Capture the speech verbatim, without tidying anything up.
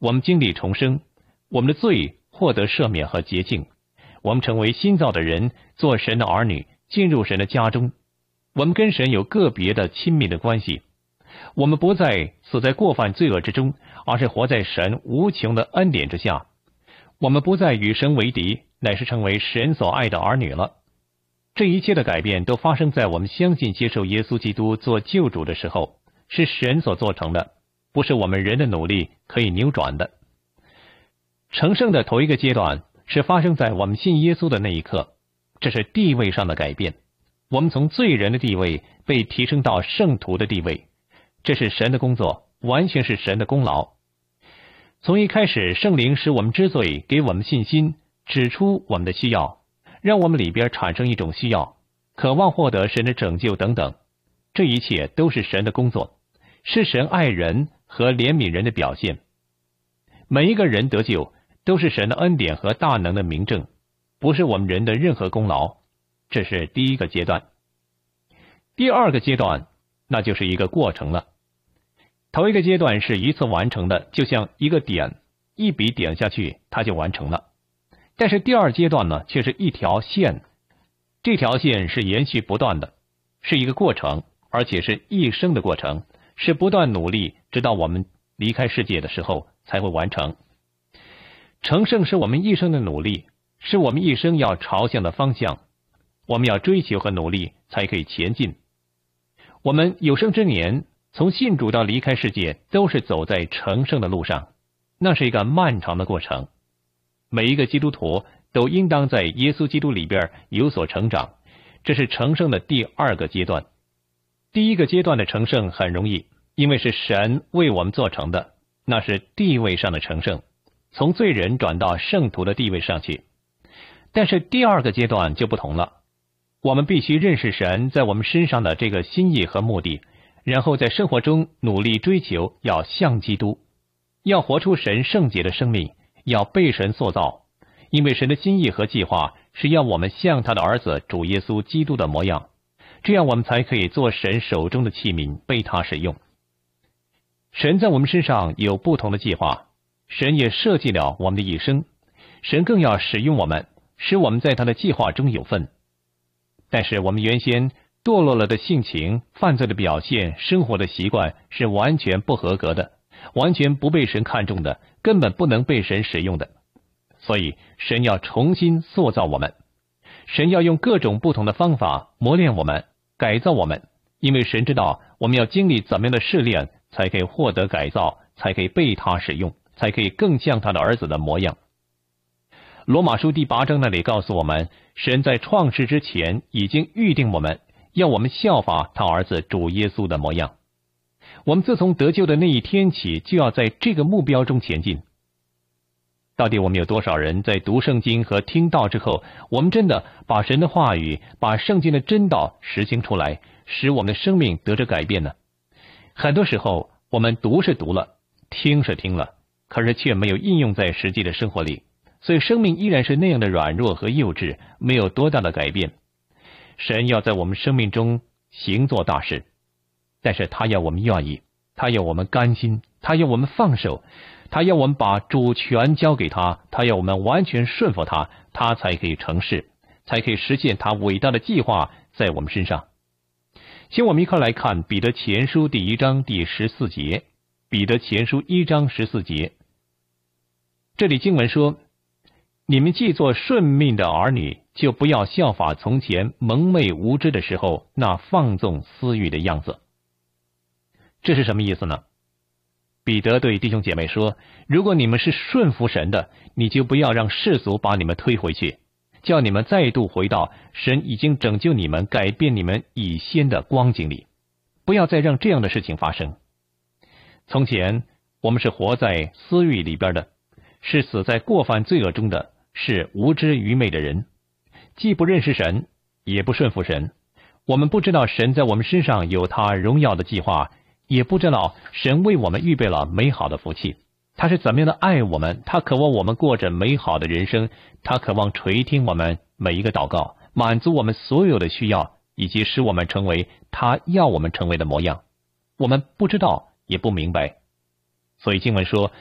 我们经历重生，我们的罪获得赦免和洁净，我们成为新造的人，做神的儿女，进入神的家中。我们跟神有个别的亲密的关系，我们不再死在过犯罪恶之中，而是活在神无穷的恩典之下。我们不再与神为敌，乃是成为神所爱的儿女了。这一切的改变都发生在我们相信接受耶稣基督做救主的时候，是神所做成的，不是我们人的努力可以扭转的。成圣的头一个阶段是发生在我们信耶稣的那一刻，这是地位上的改变。我们从罪人的地位被提升到圣徒的地位，这是神的工作，完全是神的功劳。从一开始，圣灵使我们知罪，给我们信心，指出我们的需要，让我们里边产生一种需要，渴望获得神的拯救等等。这一切都是神的工作，是神爱人和怜悯人的表现。每一个人得救都是神的恩典和大能的明证，不是我们人的任何功劳。这是第一个阶段。第二个阶段，那就是一个过程了。头一个阶段是一次完成的，就像一个点，一笔点下去，它就完成了。但是第二阶段呢，却是一条线，这条线是延续不断的，是一个过程，而且是一生的过程，是不断努力，直到我们离开世界的时候才会完成。成圣是我们一生的努力，是我们一生要朝向的方向，我们要追求和努力才可以前进。我们有生之年，从信主到离开世界，都是走在成圣的路上，那是一个漫长的过程。每一个基督徒都应当在耶稣基督里边有所成长，这是成圣的第二个阶段。第一个阶段的成圣很容易，因为是神为我们做成的，那是地位上的成圣，从罪人转到圣徒的地位上去。但是第二个阶段就不同了，我们必须认识神在我们身上的这个心意和目的，然后在生活中努力追求，要像基督，要活出神圣洁的生命，要被神塑造。因为神的心意和计划是要我们像他的儿子主耶稣基督的模样，这样我们才可以做神手中的器皿，被他使用。神在我们身上有不同的计划，神也设计了我们的一生，神更要使用我们，使我们在他的计划中有份。但是我们原先堕落了的性情、犯罪的表现、生活的习惯是完全不合格的，完全不被神看重的，根本不能被神使用的。所以神要重新塑造我们，神要用各种不同的方法磨练我们，改造我们，因为神知道我们要经历怎么样的试炼，才可以获得改造，才可以被他使用，才可以更像他的儿子的模样。罗马书第八章那里告诉我们，神在创世之前已经预定我们，要我们效法他儿子主耶稣的模样。我们自从得救的那一天起，就要在这个目标中前进。到底我们有多少人在读圣经和听道之后，我们真的把神的话语，把圣经的真道实行出来，使我们的生命得着改变呢？很多时候我们读是读了，听是听了，可是却没有应用在实际的生活里，所以生命依然是那样的软弱和幼稚，没有多大的改变。神要在我们生命中行做大事，但是他要我们愿意，他要我们甘心，他要我们放手，他要我们把主权交给他，他要我们完全顺服他，他才可以成事，才可以实现他伟大的计划在我们身上。请我们一块来看彼得前书第一章第十四节，彼得前书一章十四节。这里经文说，你们既做顺命的儿女，就不要效法从前蒙昧无知的时候那放纵私欲的样子。这是什么意思呢？彼得对弟兄姐妹说，如果你们是顺服神的，你就不要让世俗把你们推回去，叫你们再度回到神已经拯救你们、改变你们以先的光景里，不要再让这样的事情发生。从前我们是活在私欲里边的，是死在过犯罪恶中的，是无知愚昧的人，既不认识神，也不顺服神。我们不知道神在我们身上有他荣耀的计划，也不知道神为我们预备了美好的福气。他是怎么样的爱我们，他渴望我们过着美好的人生，他渴望垂听我们每一个祷告，满足我们所有的需要，以及使我们成为他要我们成为的模样。我们不知道，也不明白。所以经文说，